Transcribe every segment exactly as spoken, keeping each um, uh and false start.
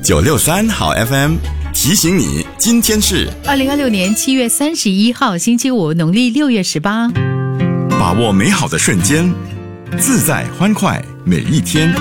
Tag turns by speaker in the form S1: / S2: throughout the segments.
S1: 九六三好 F M 提醒你，今天是
S2: 二零二六年七月三十一号星期五，农历六月十八。
S1: 把握美好的瞬间，自在欢快每一天。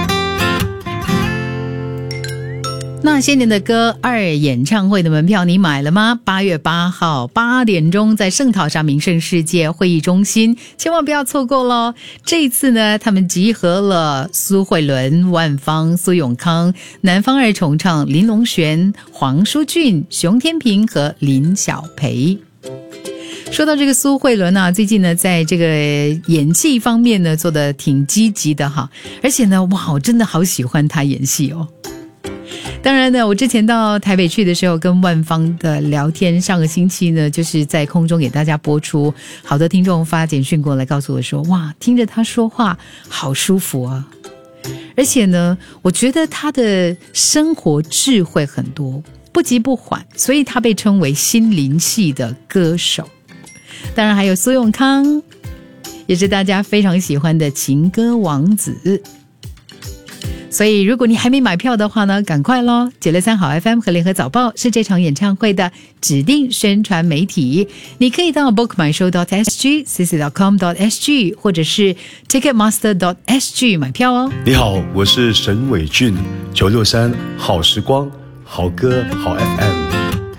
S2: 那些年的歌二演唱会的门票你买了吗？八月八号八点钟在圣淘沙名胜世界会议中心，千万不要错过咯。这一次呢，他们集合了苏慧伦、万芳、苏永康、南方二重唱、林隆璇、黄舒骏、熊天平和林小培。说到这个苏慧伦啊，最近呢在这个演技方面呢做得挺积极的哈，而且呢哇，我真的好喜欢她演戏哦。当然呢，我之前到台北去的时候跟万芳的聊天，上个星期呢就是在空中给大家播出，好多听众发简讯过来告诉我说，哇，听着他说话好舒服啊，而且呢我觉得他的生活智慧很多，不急不缓，所以他被称为心灵系的歌手。当然还有苏永康，也是大家非常喜欢的情歌王子。所以如果你还没买票的话呢，赶快咯。九六三好 F M 和联合早报是这场演唱会的指定宣传媒体，你可以到 book my show dot s g c c dot com dot s g 或者是 ticketmaster dot s g 买票哦。
S3: 你好，我是沈伟俊，九六三好时光好歌好 F M。